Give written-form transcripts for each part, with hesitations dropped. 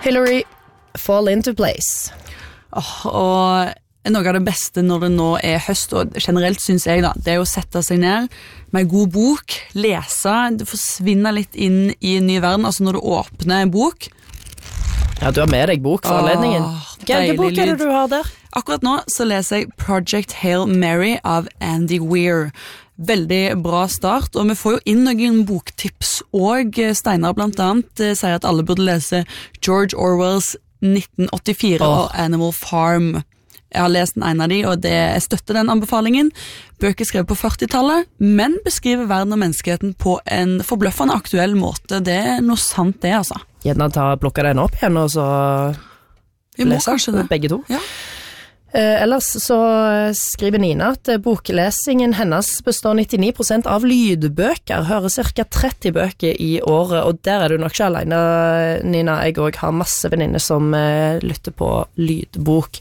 Hillary, fall into place. Og noe av det beste når det nå høst, og generelt synes jeg da, det å sette seg ned med en god bok, lese, forsvinne litt inn i en ny verden, altså når du åpner en bok. Ja, du har med deg bok for anledningen. Hvilken bok det du har der? Akkurat nå så leser jeg Project Hail Mary av Andy Weir. Veldig bra start, og vi får jo inn noen boktips, og Steinar blant annet sier at alle burde lese George Orwells 1984 og Animal Farm. Jeg har lest en av de, og jeg støtter den anbefalingen. Bøker skrevet på 40-tallet, men beskriver verden og menneskeheten på en forbløffende aktuell måte. Det noe sant det, altså. Gjerne plukke den opp igjen, og så lese begge to. Ja. Ellers så skriver Nina at boklesingen hennes består 99% av lydbøker, hører cirka 30 bøker i året, og der du nok ikke alene, Nina. Jeg også har masse venninner som lytter på lydbok.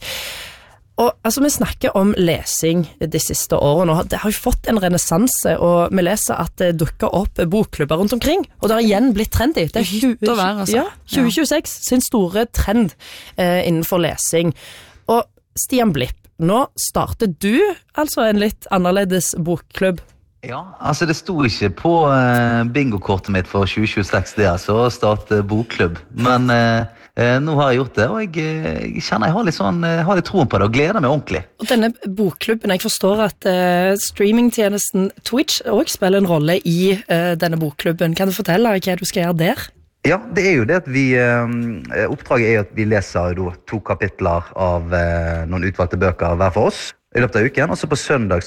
Og altså, vi snakker om lesing de siste årene, og det har jo fått en renessanse, og vi leser at det dukker opp bokklubber rundt omkring, og det har igjen blitt trendy. Det hytt å være, altså. Ja, 2026 sin store trend innenfor lesing. Og Stian Blipp, nå starter du altså en litt annerledes bokklubb. Ja, altså det sto ikke på bingokortet mitt for 2026 det, altså, å starte bokklubb. Men nå har jeg gjort det, og jeg kjenner jeg har litt troen på det, og gleder meg ordentlig. Og denne bokklubben, jeg forstår at streamingtjenesten Twitch også spiller en rolle i denne bokklubben. Kan du fortelle hva du skal gjøre der? Ja, det jo det at oppdraget jo at vi leser 2 kapitler av noen utvalgte bøker hver for oss i løpet av uken, og så på søndag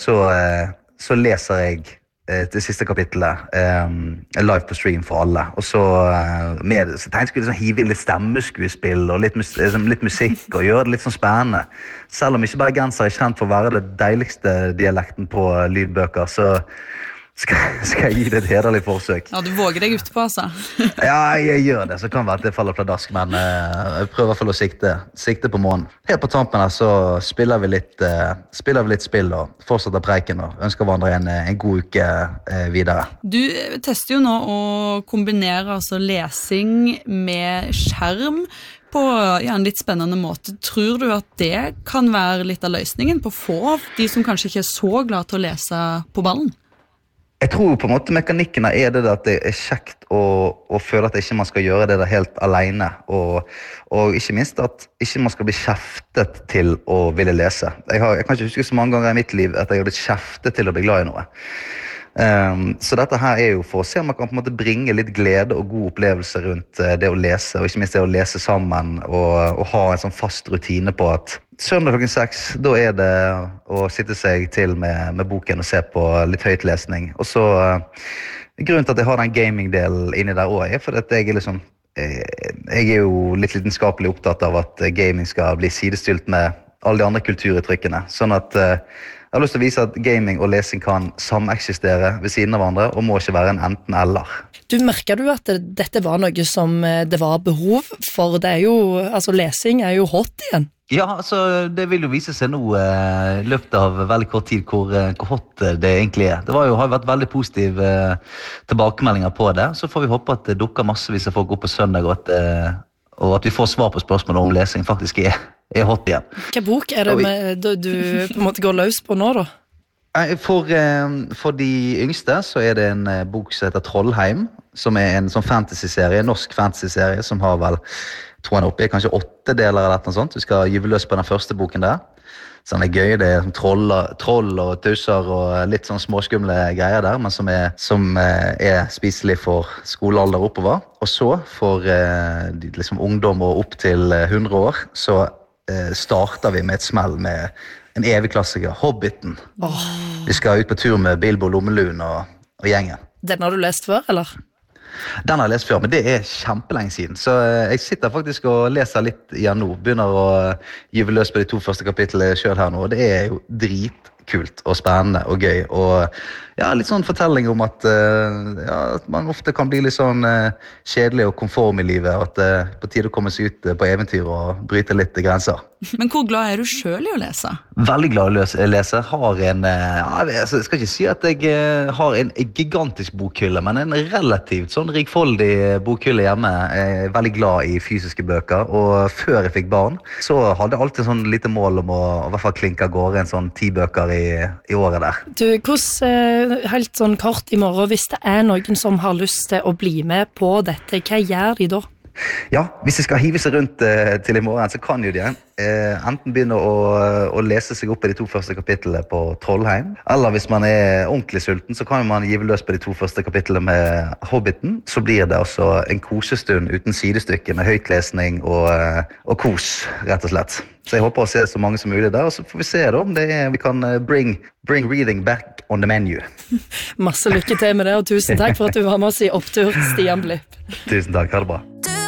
så leser jeg det siste kapittelet live på stream for alle, og så tenkte jeg skulle hive inn litt stemmeskuespill og litt musikk og gjøre det litt sånn spennende. Selv om ikke bergenser kjent for å være det deiligste dialekten på lydbøker, så skal jeg gi det et hederlig forsøk. Ja, du våger deg ute på, altså. Ja, jeg gjør det, så kan det være at det faller pladask, men jeg prøver i hvert fall å sikte på månen. Helt på tampen her så spiller vi litt spill og fortsetter preiken og ønsker hverandre en god uke videre. Du tester jo nå å kombinere altså lesing med skjerm på en litt spennende måte. Tror du at det kan være litt av løsningen på å få de som kanskje ikke så glad til å lese på ballen? Jeg tror på en måte mekanikken er det at det kjekt å føle at ikke man skal gjøre det der helt alene, og ikke minst at ikke man skal bli kjeftet til å ville lese. Jeg kan ikke huske så mange ganger i mitt liv at jeg har blitt kjeftet til å bli glad i noe. Så dette her jo for å se om man kan på en måte bringe litt glede og god opplevelse rundt det å lese, og ikke minst det å lese sammen og ha en sånn fast rutine på at søndag klokken 6, da det å sitte seg til med boken og se på litt høytlesning. Og så grunnen til at jeg har den gaming-delen inni der også for at jeg liksom jeg jo litt lidenskapelig opptatt av at gaming skal bli sidestilt med alle de andre kulturuttrykkene, sånn at jeg har lyst til å vise at gaming og lesing kan sameksistere ved siden av hverandre, og må ikke være en enten-eller. Du merker du at dette var noe som det var behov for? Det jo, altså lesing jo hot igjen. Ja, altså det vil jo vise seg nå i løpet av veldig kort tid hvor hot det egentlig Det har vært veldig positive tilbakemeldinger på det, så får vi håpe at det dukker massevis av folk opp på søndag, og at vi får svar på spørsmålet om lesing faktisk hot igjen. Hva bok det du på en måte går løs på nå da? For de yngste så det en bok som heter Trollheim, som en sånn fantasy-serie, en norsk fantasy-serie som har vel, tror jeg oppe kanskje 8 deler eller noe sånt. Vi skal gyve løs på den første boken der. Så den gøy, det troll og tusser og litt sånn småskumle greier der, men som spiselig for skolealder oppover. Og så for liksom ungdom og opp til 100 år, så starter vi med et smell med en evig klassiker, Hobbiten. Vi skal ut på tur med Bilbo, Lommelun og gjengen. Den har du lest før, eller? Den har jeg lest før, men det kjempelenge siden. Så jeg sitter faktisk og leser litt igjen nå. Begynner å gyve løs på de 2 første kapitlene selv her nå, og det jo kult og spennende og gøy, og ja, litt sånn fortelling om at, at man ofte kan bli litt sånn kjedelig og konform i livet, og at det er på tide å komme seg ut på eventyr og bryte litt grenser. Men hvor glad er du selv i å lese? Veldig glad i å lese. Har jeg skal ikke si at jeg har en gigantisk bokhylle, men en relativt sånn rikfoldig bokhylle hjemme. Jeg er veldig glad i fysiske bøker, og før jeg fikk barn, så hadde jeg alltid sånn lite mål om å i hvert fall klinke av gårde en sånn 10 bøker i året der. Du, hvordan, helt sånn kort i morgen, hvis det er noen som har lyst til å bli med på dette, hva gjør de da? Ja, hvis de skal hive seg rundt til i morgen, så kan jo de enten begynne å lese seg opp i de 2 første kapitlene på Trollheim, eller hvis man er ordentlig sulten, så kan man give løs på de 2 første kapitlene med Hobbiten. Så blir det altså en kosestund uten sidestykke med høytlesning og kos, rett og slett. Så jeg håper å se så mange som mulig der, og så får vi se da om vi kan bring reading back on the menu. Masse lykke til med det, og tusen takk for at du var med oss i Opptur, Stian Blipp. Tusen takk, ha det bra.